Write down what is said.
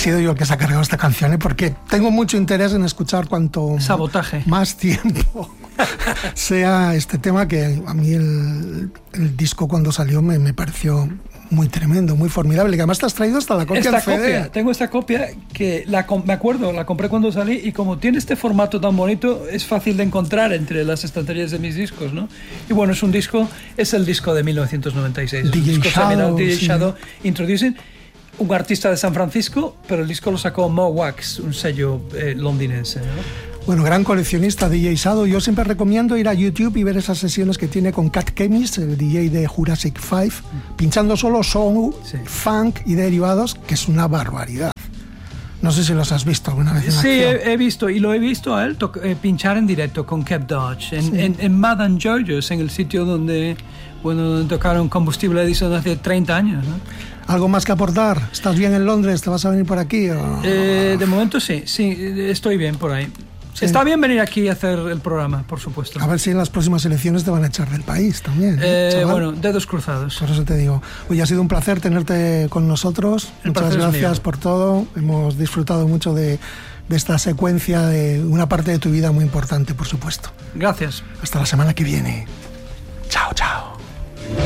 sido yo el que se ha cargado esta canción, porque tengo mucho interés en escuchar cuanto sabotaje más tiempo sea este tema, que a mí el disco cuando salió me pareció muy tremendo, muy formidable, que además te has traído hasta la copia en CD. Tengo esta copia que me acuerdo, la compré cuando salí, y como tiene este formato tan bonito, es fácil de encontrar entre las estanterías de mis discos, ¿no? Y bueno, es el disco de 1996, DJ Shadow, DJ Shadow Introducing, un artista de San Francisco, pero el disco lo sacó Mo Wax, un sello londinense, ¿no? Bueno, gran coleccionista, DJ Shadow. Yo siempre recomiendo ir a YouTube y ver esas sesiones que tiene con Cat Chemist, el DJ de Jurassic 5, pinchando solo soul, funk y derivados, que es una barbaridad. No sé si los has visto alguna vez en acción. Sí, he visto, y lo he visto a él pinchar en directo con Kev Dodge en Madame Jojo's, en el sitio donde tocaron Combustible Edison hace 30 años, ¿no? ¿Algo más que aportar? ¿Estás bien en Londres? ¿Te vas a venir por aquí? De momento sí, estoy bien por ahí. Sí. Está bien venir aquí a hacer el programa, por supuesto. A ver si en las próximas elecciones te van a echar del país también. Bueno, dedos cruzados. Por eso te digo. Oye, ha sido un placer tenerte con nosotros. Muchas gracias por todo. Hemos disfrutado mucho de esta secuencia, de una parte de tu vida muy importante, por supuesto. Gracias. Hasta la semana que viene. Chao, chao.